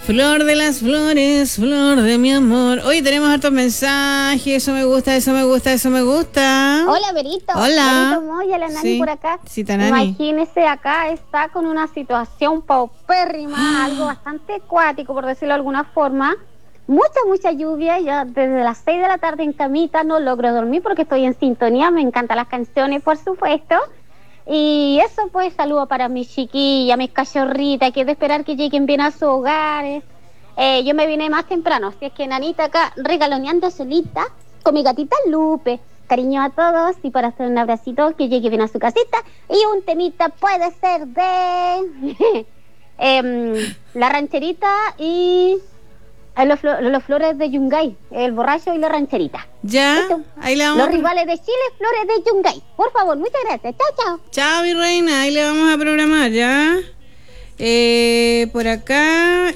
Flor de las flores, flor de mi amor. Hoy tenemos hartos mensajes, eso me gusta, eso me gusta, eso me gusta. Hola, Berito. Hola. Berito Moya, la Nani por acá. Sí, Nani. Imagínese, acá está con una situación paupérrima, algo bastante acuático, por decirlo de alguna forma. Mucha lluvia, ya desde las 6 de la tarde en camita, no logro dormir porque estoy en sintonía, me encantan las canciones, por supuesto. Y eso pues, saludo para mis chiquillas, mis cachorritas, que es de esperar que lleguen bien a sus hogares. Yo me vine más temprano, así es que Nanita acá regaloneando solita con mi gatita Lupe. Cariño a todos y para hacer un abracito, que llegue bien a su casita. Y un temita puede ser de La Rancherita y los Flores de Yungay, el borracho y la rancherita. Ya, eso. Ahí le vamos. Los rivales de Chile, Flores de Yungay. Por favor, muchas gracias. Chao. Chao, mi reina, ahí le vamos a programar, ¿ya? Por acá,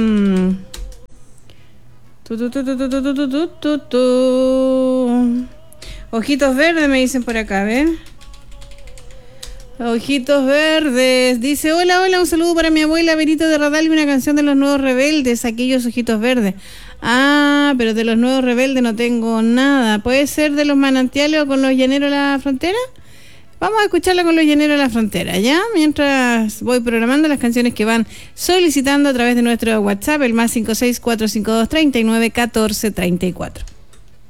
Ojitos verdes me dicen por acá, a ver. Ojitos verdes. Dice, hola, un saludo para mi abuela Benito de Radal y una canción de Los Nuevos Rebeldes, aquellos ojitos verdes. Ah, pero de Los Nuevos Rebeldes no tengo nada. ¿Puede ser de Los Manantiales o con Los Llaneros de la Frontera? Vamos a escucharla con Los Llaneros de la Frontera, ¿ya? Mientras voy programando las canciones que van solicitando a través de nuestro WhatsApp, el +56452391434.